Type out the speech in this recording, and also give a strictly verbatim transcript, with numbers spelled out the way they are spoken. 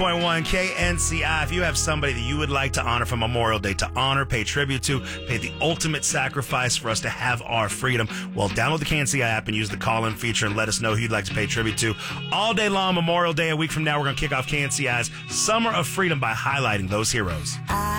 point one K N C I. If you have somebody that you would like to honor for Memorial Day, to honor, pay tribute to, pay the ultimate sacrifice for us to have our freedom, well, download the K N C I app and use the call-in feature and let us know who you'd like to pay tribute to. All day long, Memorial Day, a week from now, we're going to kick off K N C I's Summer of Freedom by highlighting those heroes. I